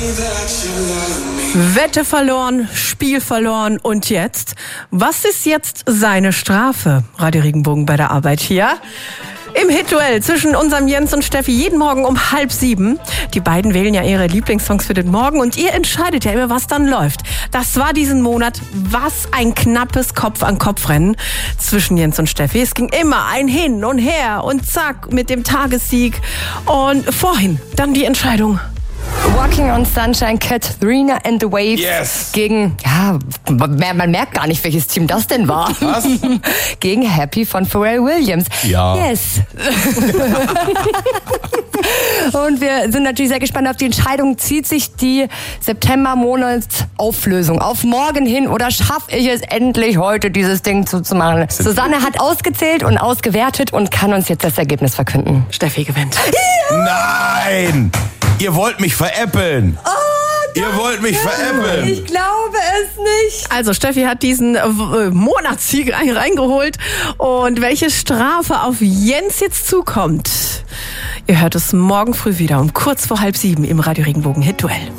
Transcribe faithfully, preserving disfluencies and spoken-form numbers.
Wette verloren, Spiel verloren und jetzt? Was ist jetzt seine Strafe? Radio Regenbogen bei der Arbeit hier. Im Hit-Duell zwischen unserem Jens und Steffi jeden Morgen um halb sieben. Die beiden wählen ja ihre Lieblingssongs für den Morgen und ihr entscheidet ja immer, was dann läuft. Das war diesen Monat was ein knappes Kopf-an-Kopf-Rennen zwischen Jens und Steffi. Es ging immer ein Hin und Her und zack mit dem Tagessieg. Und vorhin dann die Entscheidung. Walking on Sunshine, Katrina and the Waves Yes. gegen, ja, man merkt gar nicht, welches Team das denn war. Was? Gegen Happy von Pharrell Williams. Ja. Yes. Und wir sind natürlich sehr gespannt auf die Entscheidung. Zieht sich die September-Monatsauflösung auf morgen hin oder schaffe ich es endlich heute, dieses Ding zuzumachen? Susanne hat ausgezählt und ausgewertet und kann uns jetzt das Ergebnis verkünden. Steffi gewinnt. Nein! Ihr wollt mich veräppeln! Oh, Ihr wollt mich veräppeln! ich glaube es nicht. Also Steffi hat diesen äh, Monatssieg rein- reingeholt. Und welche Strafe auf Jens jetzt zukommt, ihr hört es morgen früh wieder um kurz vor halb sieben im Radio Regenbogen Hit-Duell.